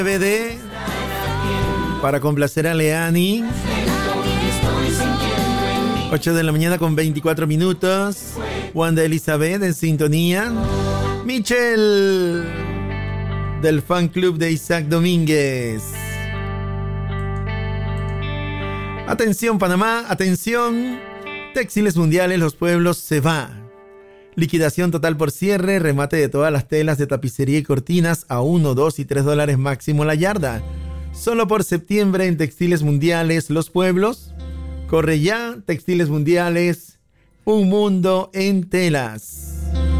DVD para complacer a Leani. 8 de la mañana con 24 minutos. Wanda Elizabeth en sintonía. Michelle del fan club de Isaac Domínguez. Atención Panamá, atención. Textiles Mundiales Los Pueblos se va. Liquidación total por cierre, remate de todas las telas de tapicería y cortinas a $1, $2 y $3 máximo la yarda. Solo por septiembre en Textiles Mundiales Los Pueblos. Corre ya, Textiles Mundiales, un mundo en telas.